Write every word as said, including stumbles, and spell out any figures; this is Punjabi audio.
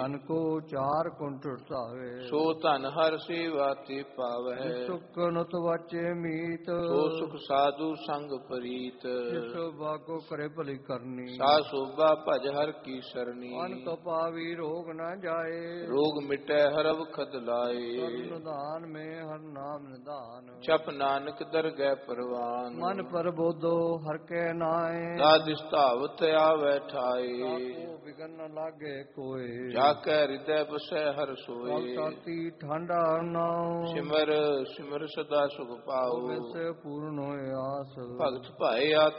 ਧਨ ਕੋ ਚਾਰ ਕੁੰਠ ਢਾਵੇ। ਸੋ ਧਨ ਹਰ ਸੇਵਾ ਤੇ ਪਾਵੈ। ਸੁਖ ਨੁਤ ਵਾਚੇ ਮੀਤ ਸੋ ਸੁਖ ਸਾਧੂ ਸੰਗ ਪ੍ਰੀਤ। ਜਿਸ ਬਾਗੋ ਕਰੇ ਭਲੀ ਕਰਨੀ। ਸਾ ਸੋਭਾ ਭਜ ਹਰ ਕੀ ਸਰਣੀ। ਅੰਤ ਪਾਵੀ ਰੋਗ ਨ ਜਾਏ। ਰੋਗ ਮਿਟੈ ਹਰ ਅਵਖਦ ਲਾਏ। ਨਿਧਾਨ ਮੇ ਹਰ ਨਾਮ ਨਿਧਾਨ। ਜਪ ਨਾਨਕ ਦਰਗਹਿ ਪਰਵਾਨ। ਮਨ ਪ੍ਰਬੋਧੋ ਹਰ ਕੈ ਨਾਏ। ਦਾਦਿਸ ਧਾਵਤ ਆਵੈ ਠਾਏ। ਤਾਕੋ ਬਿਗਨ ਨ ਲਾਗੇ ਕੋਏ। ਜਾ ਕੈ ਹਿਰਦੈ ਬਸੈ ਹਰ ਸੋਏ। ਤਾਤੀ ਠਾਂਡਾ ਨਾਉ। ਸਿਮਰ ਸਿਮਰ ਸਦਾ ਸੁਖ ਪਾਉ। ਵੈਸੇ ਪੂਰਨ ਹੋਏ ਆਸ। ਭਗਤ ਭਾਏ